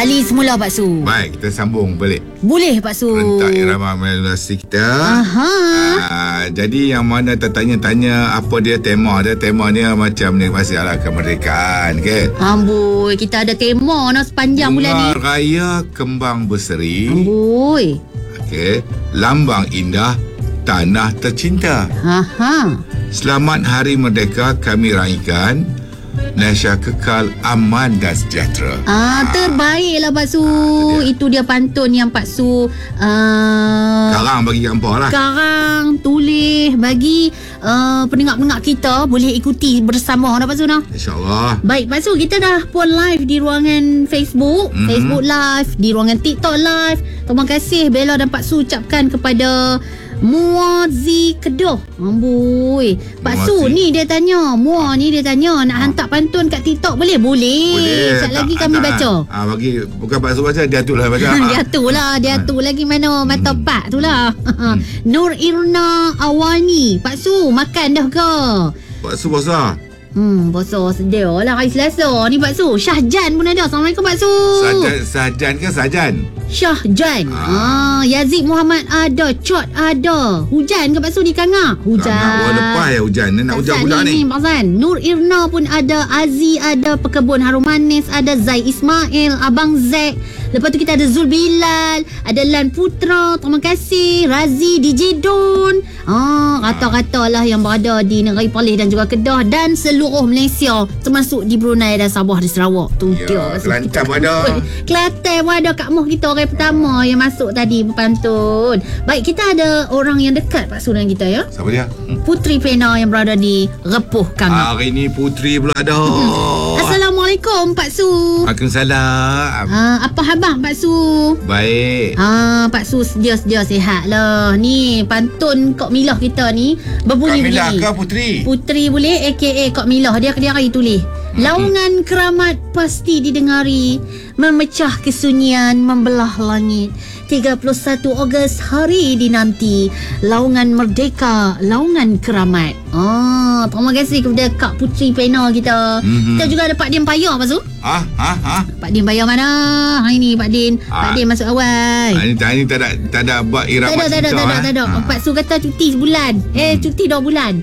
Kembali semula Pak Su. Baik, kita sambung balik. Boleh Pak Su. Rentak irama melodi kita. Jadi yang mana tertanya-tanya apa dia tema dia. Tema dia macam ni, masih ala kemerdekaan ke. Amboi, kita ada tema sepanjang bulan ni. Bunga Raya Kembang Berseri. Amboi. Okey, lambang indah tanah tercinta. Selamat Hari Merdeka kami raikan. Malaysia kekal aman dan sejahtera. Terbaiklah Pak Su. Itu dia pantun yang Pak Su karang bagi hampa lah. Karang tulis bagi pendengar-pendengar kita boleh ikuti bersama Pak Su. InsyaAllah. Baik Pak Su, kita dah pun live di ruangan Facebook, Facebook live, di ruangan TikTok live. Terima kasih Bella dan Pak Su ucapkan kepada Muazi Kedah. Amboi. Pak Su ni dia tanya, Mua ni dia tanya nak hantar pantun kat TikTok boleh? Boleh. Sekejap lagi kami baca. Bagi bukan Pak Su baca, dia tu lah baca. dia tu lagi mana mata pak tu lah. Nur Irna Awani. Pak Su makan dah ke? Pak Su puasa. Puasa sedia lah hari Selasa ni Pak Su. Syahjan pun ada. Assalamualaikum Pak Su. Sajan ke Sajan? Syahjan. Yazid Muhammad ada. Cot ada. Hujan ke Pak Su di Kangak? Hujan. Bulan lepas ya hujan. Nak hujan pula ni. Pak San. Nur Irna pun ada. Aziz ada. Pekebun Harum Manis ada. Zai Ismail. Abang Zack. Lepas tu kita ada Zul Bilal. Ada Lan Putra. Terima kasih. Razi DJ Don. Kata-kata lah yang berada di Negeri Perlis dan juga Kedah dan seluruh Malaysia, termasuk di Brunei dan Sabah di Sarawak. Tu dia. Kelantan pun ada. Kelantan pun ada. Kak Moh kita orang pertama yang masuk tadi berpantun. Baik, kita ada orang yang dekat Pak Su dengan kita ya. Siapa dia? Putri Pena yang berada di Repuh Kangak. Hari ni Putri pula ada. Assalamualaikum Pak Su. Waalaikumsalam. Apa khabar Pak Su? Baik. Pak Su sedia sihat lah. Ni pantun Kok Milah kita ni berbunyi begini. Kak Milah ke Putri? Putri boleh, aka Kok Milah. Dia hari tulis. Laungan keramat pasti didengari, memecah kesunyian, membelah langit. 31 Ogos hari dinanti, laungan merdeka, laungan keramat. Terima kasih kepada Kak Putri Pena kita. Kita juga ada Pak Din Payah Pak Su. Pak Din Payah mana? Hari ni Pak Din. Pak Din masuk awal. Ini tak ada buat irama cinta. Tak ada. Pak Su kata cuti sebulan. Cuti 2 bulan.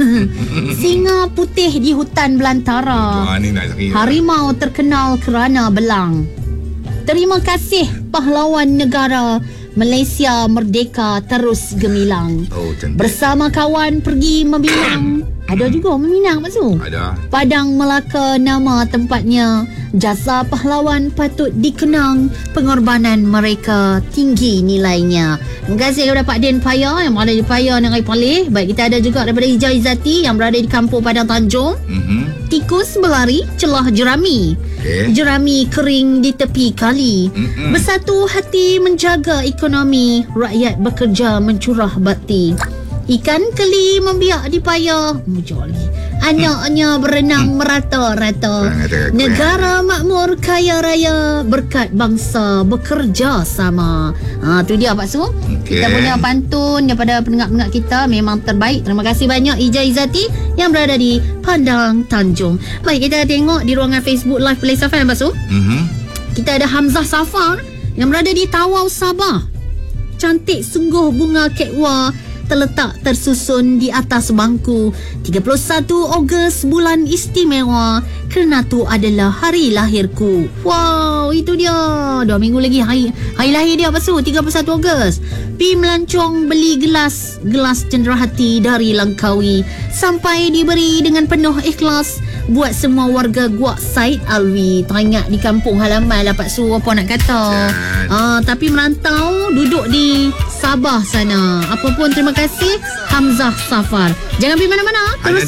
Singa putih di hutan belantara. Harimau terkenal kerana belang. Terima kasih pahlawan negara, Malaysia merdeka terus gemilang. Bersama kawan pergi Meminang. Ada juga Meminang Pak Su. Ada. Padang Melaka nama tempatnya. Jasa pahlawan patut dikenang, pengorbanan mereka tinggi nilainya. Terima kasih kepada Pak Din Payah yang berada di Payah Negeri Perlis. Baik, kita ada juga daripada Ija Izzati yang berada di Kampung Padang Tanjung. Tikus berlari celah jerami. Jerami kering di tepi kali. Bersatu hati menjaga ekonomi, rakyat bekerja mencurah bakti. Ikan keli membiak di payah. Mujur lagi. Anaknya berenang merata-rata. Negara makmur kaya raya, berkat bangsa bekerja sama. Tu dia Pak Su. Kita punya pantun daripada pendengar-pendengar kita memang terbaik. Terima kasih banyak Ija Izzati yang berada di Padang Tanjung. Baik, kita tengok di ruangan Facebook Live Play Safar Pak Su. Kita ada Hamzah Safar yang berada di Tawau Sabah. Cantik sungguh bunga kekwa terletak tersusun di atas bangku. 31 Ogos bulan istimewa, kerana tu adalah hari lahirku. Wow, itu dia. 2 minggu lagi hari lahir dia Pak Su, 31 Ogos. Pi melancong beli gelas cenderahati dari Langkawi, sampai diberi dengan penuh ikhlas buat semua warga Guak Said Alwi. Teringat di kampung halaman lah Pak Su, apa nak kata. Tapi merantau duduk di Sabah sana. Apapun terima kasih Hamzah Safar. Jangan pergi mana-mana. Terus